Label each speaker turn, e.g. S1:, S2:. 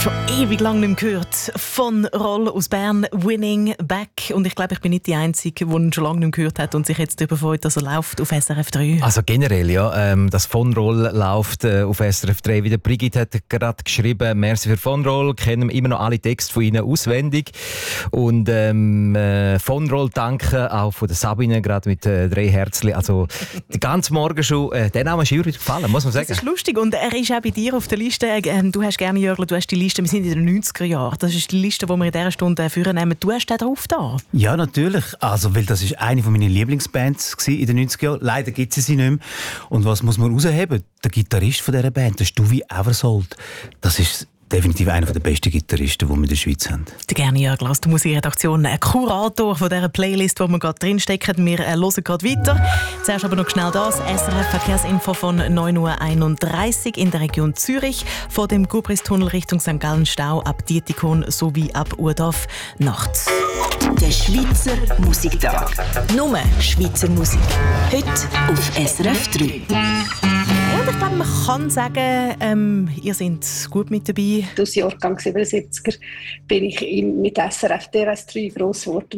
S1: Schon ewig lang nicht mehr gehört. Von Roll aus Bern, Winning Back. Und ich glaube, ich bin nicht die Einzige, die ihn schon lange nicht mehr gehört hat und sich jetzt darüber freut, dass er läuft auf SRF 3.
S2: Also generell, ja. Das von Roll läuft auf SRF 3. Wie der Brigitte hat gerade geschrieben, merci für von Roll, kennen immer noch alle Texte von Ihnen auswendig. Und von Roll danke auch von der Sabine, gerade mit 3 Herzchen. Also den ganzen Morgen schon, der Name ist Jürgen gefallen, muss man sagen.
S1: Das ist lustig und er ist auch bei dir auf der Liste. Du hast gerne, Jörg, du hast die Liste, wir sind in den 90er Jahren. Das ist die Liste, die wir in dieser Stunde vornehmen. Du hast den drauf da?
S3: Ja, natürlich. Also, weil das ist eine meiner Lieblingsbands in den 90er Jahren. Leider gibt es sie nicht mehr. Und was muss man herausheben? Der Gitarrist von dieser Band, der Stuvi Eversold. Das ist definitiv einer der besten Gitarristen, die wir in der Schweiz haben.
S1: Der gerne Jörg Lass, die Musikredaktion, ein Kurator von dieser Playlist, die wir gerade drinstecken. Wir hören gerade weiter. Zuerst aber noch schnell das. SRF Verkehrsinfo von 9.31 Uhr in der Region Zürich. Vor dem Gubristunnel Richtung St. Gallen Stau ab Dietikon sowie ab Urdorf nachts.
S4: Der Schweizer Musiktag. Nur Schweizer Musik. Heute auf SRF 3.
S1: Und ich glaube, man kann sagen, ihr seid gut mit dabei.
S5: Aus Jahrgang 77er bin ich mit SRF DRS 3 gross geworden.